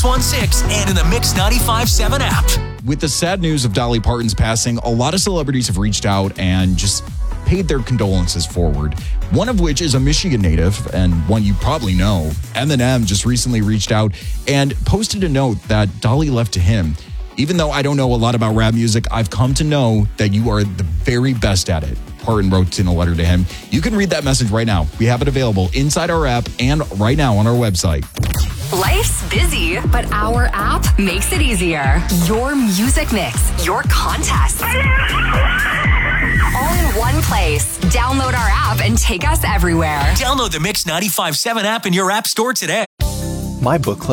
616 and in the Mix 95.7 app. With the sad news of Dolly Parton's passing, a lot of celebrities have reached out and just paid their condolences forward. One of which is a Michigan native, and one you probably know. Eminem just recently reached out and posted a note that Dolly left to him. Even though I don't know a lot about rap music, I've come to know that you are the very best at it. Parton wrote in a letter to him. You can read that message right now. We have it available inside our app and right now on our website. Life's busy, but our app makes it easier. Your music mix, your contest, all in one place. Download our app and take us everywhere. Download the Mix 95.7 app in your app store today. My book club